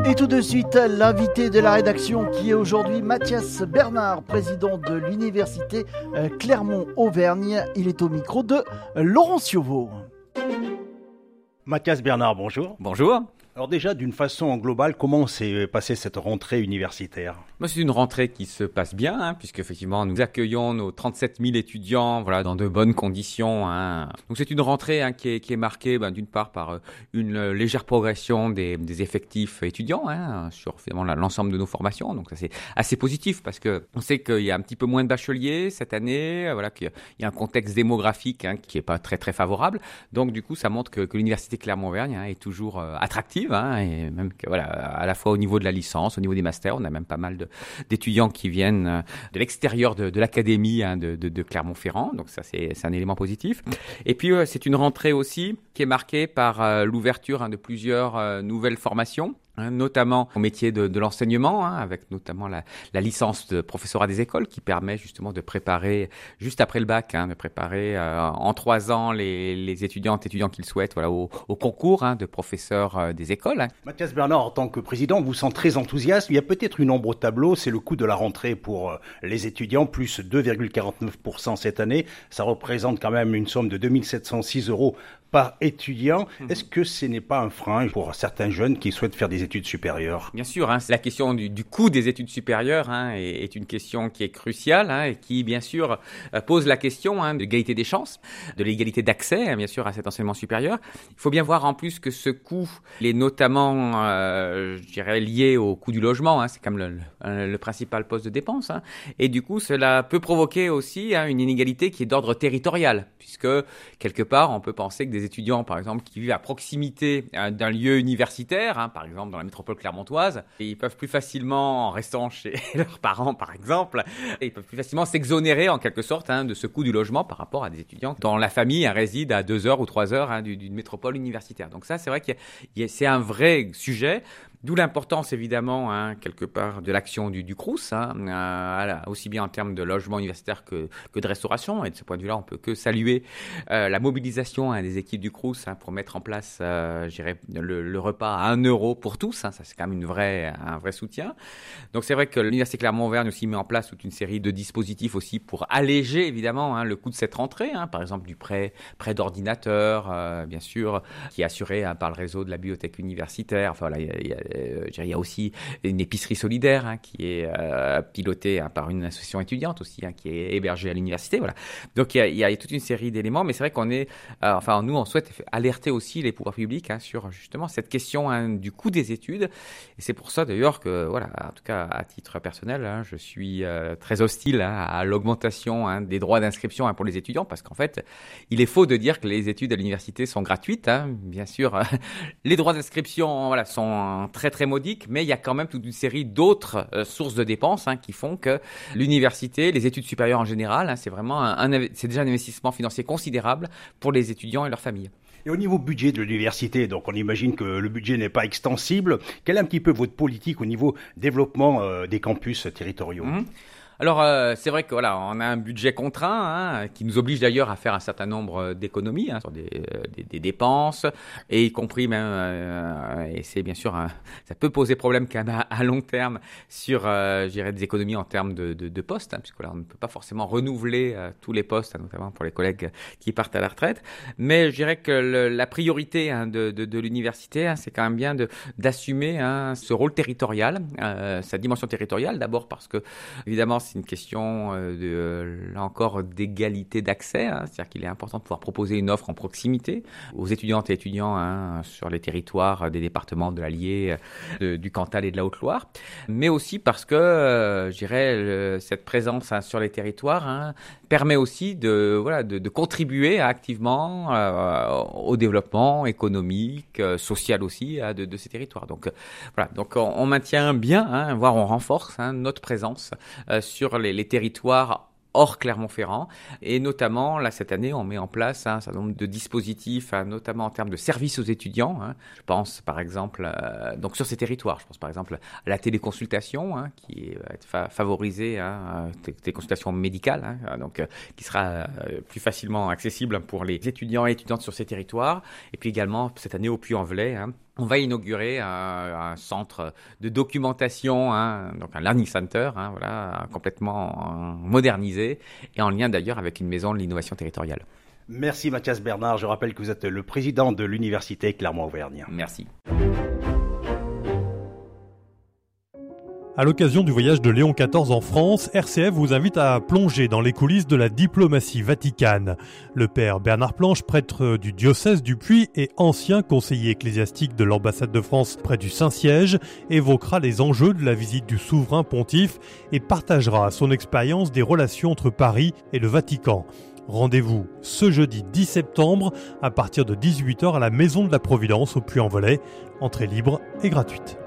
Et tout de suite, l'invité de la rédaction qui est aujourd'hui Mathias Bernard, président de l'université Clermont-Auvergne. Il est au micro de Laurent Ciovo. Mathias Bernard, bonjour. Bonjour. Alors déjà, d'une façon globale, comment s'est passée cette rentrée universitaire ? C'est une rentrée qui se passe bien, puisque effectivement nous accueillons nos 37 000 étudiants dans de bonnes conditions. Donc c'est une rentrée qui est marquée d'une part par une légère progression des effectifs étudiants sur finalement l'ensemble de nos formations. Donc ça c'est assez positif parce que on sait qu'il y a un petit peu moins de bacheliers cette année, qu'il y a un contexte démographique qui est pas très très favorable. Donc du coup ça montre que l'université Clermont-Auvergne est toujours attractive. Et même que à la fois au niveau de la licence, au niveau des masters, on a même pas mal d'étudiants qui viennent de l'extérieur de l'académie de Clermont-Ferrand. Donc ça c'est un élément positif. Et puis c'est une rentrée aussi qui est marquée par l'ouverture de plusieurs nouvelles formations, notamment au métier de l'enseignement, avec notamment la licence de professorat des écoles qui permet justement de préparer, juste après le bac, de préparer en 3 ans les étudiantes et étudiants qui le souhaitent au concours de professeurs des écoles. Mathias Bernard, en tant que président, vous sent très enthousiaste. Il y a peut-être une ombre au tableau, c'est le coût de la rentrée pour les étudiants, plus 2,49% cette année. Ça représente quand même une somme de 2706 € par étudiant. Est-ce que ce n'est pas un frein pour certains jeunes qui souhaitent faire des études supérieures ? Bien sûr, c'est la question du coût des études supérieures est une question qui est cruciale et qui, bien sûr, pose la question de l'égalité des chances, de l'égalité d'accès, bien sûr, à cet enseignement supérieur. Il faut bien voir en plus que ce coût, il est notamment, lié au coût du logement. C'est comme le principal poste de dépense. Et du coup, cela peut provoquer aussi une inégalité qui est d'ordre territorial, puisque quelque part, on peut penser que des étudiants, par exemple, qui vivent à proximité d'un lieu universitaire, par exemple dans la métropole clermontoise, et ils peuvent plus facilement, en restant chez leurs parents, par exemple, ils peuvent plus facilement s'exonérer en quelque sorte de ce coût du logement par rapport à des étudiants dont la famille réside à 2 heures ou 3 heures d'une métropole universitaire. Donc ça, c'est vrai que c'est un vrai sujet. D'où l'importance, évidemment, quelque part, de l'action du Crous, aussi bien en termes de logement universitaire que de restauration. Et de ce point de vue-là, on peut que saluer la mobilisation des équipes du Crous pour mettre en place, le repas à 1 € pour tous. Ça, c'est quand même un vrai soutien. Donc, c'est vrai que l'Université Clermont-Auvergne aussi met en place toute une série de dispositifs aussi pour alléger, évidemment, le coût de cette rentrée. Par exemple, du prêt d'ordinateur, bien sûr, qui est assuré par le réseau de la bibliothèque universitaire. Enfin, voilà, il y a aussi une épicerie solidaire qui est pilotée par une association étudiante aussi, qui est hébergée à l'université. Voilà. Donc il y a toute une série d'éléments, mais c'est vrai qu'on est, nous on souhaite alerter aussi les pouvoirs publics sur justement cette question du coût des études. Et c'est pour ça d'ailleurs que en tout cas à titre personnel, je suis très hostile à l'augmentation des droits d'inscription pour les étudiants, parce qu'en fait il est faux de dire que les études à l'université sont gratuites. Bien sûr, les droits d'inscription sont très très modique, mais il y a quand même toute une série d'autres sources de dépenses qui font que l'université, les études supérieures en général, c'est vraiment c'est déjà un investissement financier considérable pour les étudiants et leurs familles. Et au niveau budget de l'université, donc on imagine que le budget n'est pas extensible. Quelle est un petit peu votre politique au niveau développement des campus territoriaux ? Alors, c'est vrai que on a un budget contraint qui nous oblige d'ailleurs à faire un certain nombre d'économies sur des dépenses, et y compris même, et c'est bien sûr, ça peut poser problème quand même à long terme sur, des économies en termes de postes, puisque là, on ne peut pas forcément renouveler tous les postes, notamment pour les collègues qui partent à la retraite. Mais je dirais que la priorité de l'université, c'est quand même bien d'assumer ce rôle territorial, sa dimension territoriale, d'abord parce que, évidemment, c'est une question là encore d'égalité d'accès, c'est-à-dire qu'il est important de pouvoir proposer une offre en proximité aux étudiantes et étudiants sur les territoires des départements de l'Allier, du Cantal et de la Haute-Loire, mais aussi parce que cette présence sur les territoires permet aussi de contribuer activement au développement économique, social aussi de ces territoires. Donc donc on maintient bien, voire on renforce notre présence sur les territoires hors Clermont-Ferrand. Et notamment, là, cette année, on met en place un certain nombre de dispositifs, notamment en termes de services aux étudiants. Je pense, par exemple, donc sur ces territoires, je pense par exemple à la téléconsultation, qui va être favorisée, téléconsultation médicale, donc qui sera plus facilement accessible pour les étudiants et étudiantes sur ces territoires. Et puis également, cette année, au Puy-en-Velay, On va inaugurer un centre de documentation, donc un learning center, complètement modernisé et en lien d'ailleurs avec une maison de l'innovation territoriale. Merci Mathias Bernard, je rappelle que vous êtes le président de l'Université Clermont-Auvergne. Merci. À l'occasion du voyage de Léon XIV en France, RCF vous invite à plonger dans les coulisses de la diplomatie vaticane. Le père Bernard Planche, prêtre du diocèse du Puy et ancien conseiller ecclésiastique de l'ambassade de France près du Saint-Siège, évoquera les enjeux de la visite du souverain pontife et partagera son expérience des relations entre Paris et le Vatican. Rendez-vous ce jeudi 10 septembre à partir de 18h à la Maison de la Providence au Puy-en-Velay. Entrée libre et gratuite.